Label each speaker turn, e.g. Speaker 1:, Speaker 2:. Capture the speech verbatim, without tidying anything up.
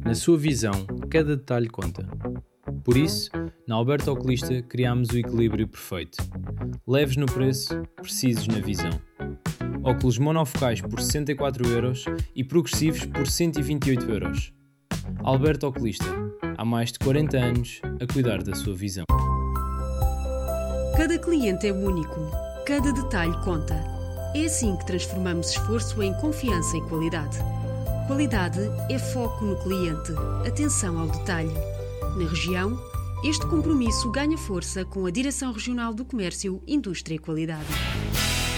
Speaker 1: Na sua visão, cada detalhe conta. Por isso, na Alberto Oculista criámos o equilíbrio perfeito. Leves no preço, precisos na visão. Óculos monofocais por sessenta e quatro euros e progressivos por cento e vinte e oito euros. Alberto Oculista, há mais de quarenta anos a cuidar da sua visão.
Speaker 2: Cada cliente é único, cada detalhe conta. É assim que transformamos esforço em confiança e qualidade. Qualidade é foco no cliente, atenção ao detalhe. Na região, este compromisso ganha força com a Direção Regional do Comércio, Indústria e Qualidade.